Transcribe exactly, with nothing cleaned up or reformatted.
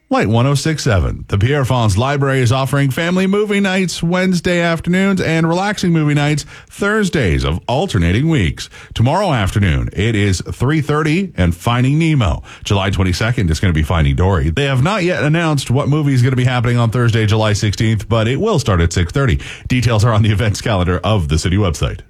Light one oh six point seven. The Pierre Fonds Library is offering family movie nights Wednesday afternoons and relaxing movie nights Thursdays of alternating weeks. Tomorrow afternoon, it is three thirty and Finding Nemo. July twenty-second is going to be Finding Dory. They have not yet announced what movie is going to be happening on Thursday, July sixteenth, but it will start at six thirty. Details are on the events calendar of the city website.